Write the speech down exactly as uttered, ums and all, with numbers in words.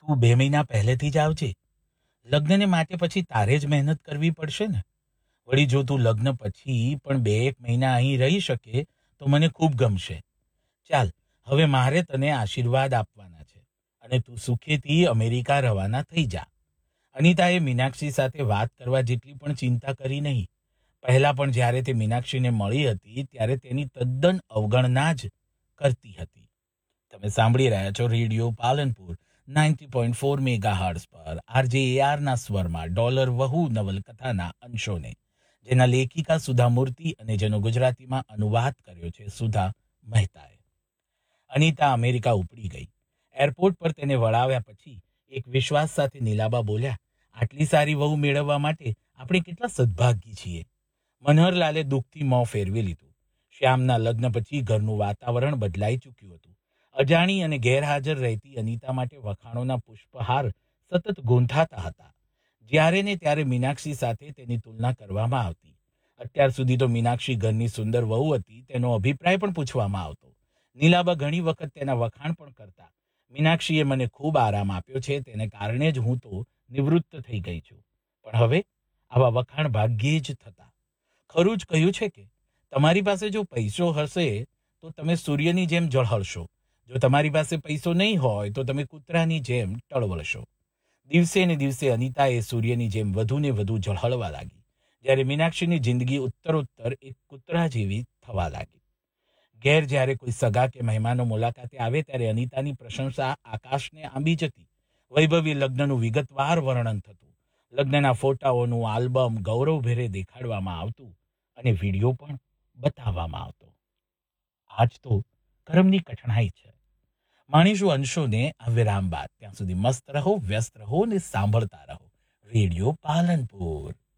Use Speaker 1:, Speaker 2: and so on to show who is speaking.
Speaker 1: તું બે મહિના પહેલેથી જ આવજે. લગ્નને માટે પછી તારે જ મહેનત કરવી પડશે ને. વળી જો તું લગ્ન પછી પણ બે એક મહિના અહીં રહી શકે તો મને ખૂબ ગમશે. ચાલ, હવે મારે તને આશીર્વાદ આપવાના છે અને તું સુખેથી અમેરિકા રવાના થઈ જા. અનિતાએ મીનાક્ષી સાથે વાત કરવા જેટલી પણ ચિંતા કરી નહીં. પહેલા પણ જ્યારે તે મીનાક્ષીને મળી હતી ત્યારે તેની તદ્દન અવગણના જ કરતી હતી. તમે સાંભળી રહ્યા છો radio Palanpur ninety point four mega hertz પર આરજે એઆરના સ્વરમાં ડોલર વહુ નવલકથાના અંશોને, જેના લેખિકા સુધા મૂર્તિ અને જેનો ગુજરાતીમાં અનુવાદ કર્યો છે સુધા મહેતાએ. અનિતા અમેરિકા ઉપડી ગઈ. એરપોર્ટ પર તેને વળાવ્યા પછી એક વિશ્વાસ સાથે નીલાબા બોલ્યા, આટલી સારી વહુ મેળવવા માટે આપણે કેટલા સદભાગી છીએ. મનહરલાલે દુઃખથી મોં ફેરવી લીધું. શ્યામના લગ્ન પછી ઘરનું વાતાવરણ બદલાઈ ચૂક્યું હતું. અજાણી અને ગેરહાજર રહેતી અનિતા માટે વખાણોના પુષ્પહાર સતત ગૂંથાતા હતા. જ્યારે ને ત્યારે મીનાક્ષી સાથે તેની તુલના કરવામાં આવતી. અત્યાર સુધી તો મીનાક્ષી ઘરની સુંદર વહુ હતી તેનો અભિપ્રાય પણ પૂછવામાં આવતો. નીલાબા ઘણી વખત તેના વખાણ પણ કરતા. મીનાક્ષીએ મને ખૂબ આરામ આપ્યો છે, તેને કારણે જ હું તો નિવૃત્ત થઈ ગઈ છું. પણ હવે આવા વખાણ ભાગ્યે જ થતા. ખરું જ કહ્યું છે કે તમારી પાસે જો પૈસો હશે તો તમે સૂર્યની જેમ ઝળહળશો. જો તમારી પાસે પૈસો નહીં હોય તો તમે કૂતરાની જેમ ટળવળશો. દિવસે ને દિવસે અનિતા એ સૂર્યની જેમ વધુ ને વધુ ઝળહળવા લાગી, જ્યારે મીનાક્ષીની જિંદગી ઉત્તરોત્તર એક કૂતરા જેવી થવા લાગી. ઘેર જ્યારે કોઈ સગા કે મહેમાનો મુલાકાતે આવે ત્યારે અનિતાની પ્રશંસા આકાશને આંબી જતી. વૈભવી લગ્નનું વિગતવાર વર્ણન થતું. લગ્નના ફોટાઓનું આલ્બમ ગૌરવભેરે દેખાડવામાં આવતું અને વિડીયો પણ બતાવવામાં આવતો. આજ તો કર્મની કઠણાઈ છે. માણીશું અંશોને આ વિરામ બાદ. ત્યાં સુધી મસ્ત રહો, વ્યસ્ત રહો અને સાંભળતા રહો રેડિયો પાલનપુર.